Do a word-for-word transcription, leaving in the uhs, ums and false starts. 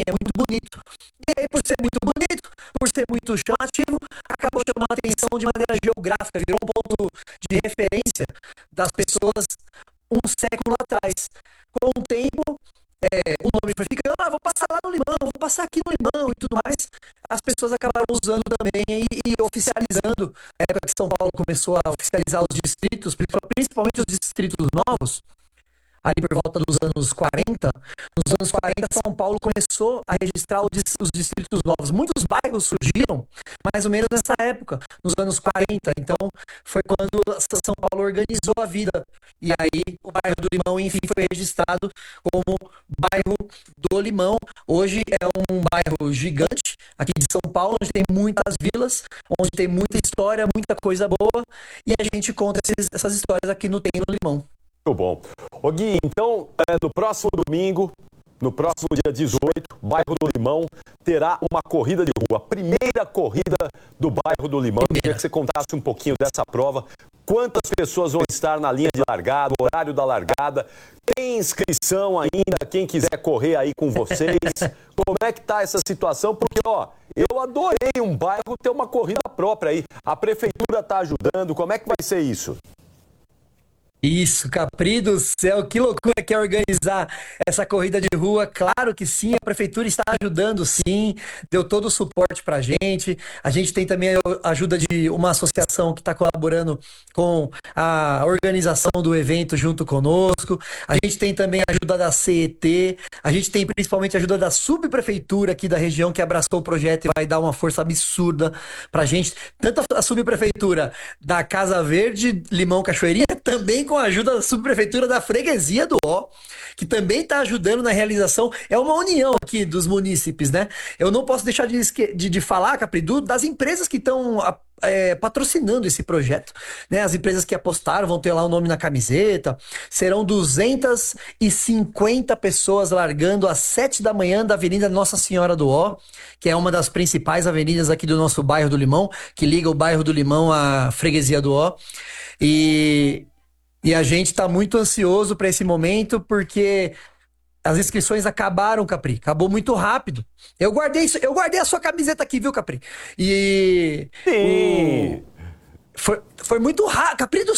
é muito bonito. E aí, por ser muito bonito, por ser muito chamativo, acabou chamando a atenção de maneira geográfica, virou um ponto de referência das pessoas um século atrás. Com o tempo, é, o nome foi ficando, ah, vou passar lá no Limão, vou passar aqui no Limão e tudo mais. As pessoas acabaram usando também e, e oficializando. Na época que São Paulo começou a oficializar os distritos, principalmente os distritos novos, ali por volta dos anos quarenta, nos anos quarenta, São Paulo começou a registrar os distritos novos. Muitos bairros surgiram mais ou menos nessa época, nos anos quarenta. Então, foi quando São Paulo organizou a vida. E aí, o bairro do Limão, enfim, foi registrado como bairro do Limão. Hoje é um bairro gigante aqui de São Paulo, onde tem muitas vilas, onde tem muita história, muita coisa boa. E a gente conta esses, essas histórias aqui no Tem no Limão. Muito bom. Ô Gui, então, é, no próximo domingo, no próximo dia dezoito, bairro do Limão terá uma corrida de rua. A primeira corrida do bairro do Limão. Eu queria que você contasse um pouquinho dessa prova. Quantas pessoas vão estar na linha de largada, o horário da largada? Tem inscrição ainda? Quem quiser correr aí com vocês? Como é que tá essa situação? Porque, ó, eu adorei um bairro ter uma corrida própria aí. A prefeitura tá ajudando. Como é que vai ser isso? Isso, Capri do céu, que loucura que é organizar essa corrida de rua. Claro que sim, a prefeitura está ajudando sim, deu todo o suporte pra gente. A gente tem também a ajuda de uma associação que está colaborando com a organização do evento junto conosco. A gente tem também a ajuda da C E T, a gente tem principalmente a ajuda da subprefeitura aqui da região que abraçou o projeto e vai dar uma força absurda pra gente. Tanto a subprefeitura da Casa Verde, Limão Cachoeirinha, também com a ajuda da subprefeitura da Freguesia do Ó, que também está ajudando na realização. É uma união aqui dos munícipes, né? Eu não posso deixar de, de, de falar, Capridu, das empresas que estão é, patrocinando esse projeto, né? As empresas que apostaram vão ter lá o nome na camiseta. Serão duzentas e cinquenta pessoas largando às sete da manhã da Avenida Nossa Senhora do Ó, que é uma das principais avenidas aqui do nosso bairro do Limão, que liga o bairro do Limão à Freguesia do Ó. E... E a gente está muito ansioso para esse momento, porque as inscrições acabaram, Capri. Acabou muito rápido. Eu guardei isso, eu guardei a sua camiseta aqui, viu, Capri? E... Sim! O... Foi, foi muito rápido. Capri do